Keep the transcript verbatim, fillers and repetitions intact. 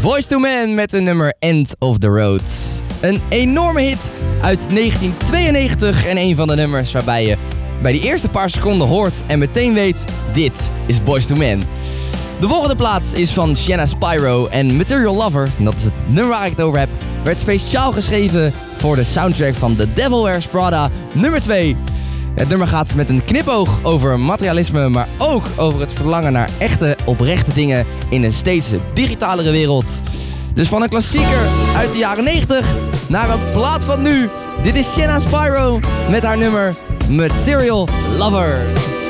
Boyz two Men met hun nummer End of the Road. Een enorme hit uit negentien tweeënnegentig en een van de nummers waarbij je bij die eerste paar seconden hoort en meteen weet, dit is Boyz two Men. De volgende plaats is van Shanna Spyro en Material Lover, en dat is het nummer waar ik het over heb, werd speciaal geschreven voor de soundtrack van The Devil Wears Prada nummer twee. Het nummer gaat met een knipoog over materialisme, maar ook over het verlangen naar echte, oprechte dingen in een steeds digitalere wereld. Dus van een klassieker uit de jaren negentig naar een plaat van nu. Dit is Shanna Spyro met haar nummer Material Lover.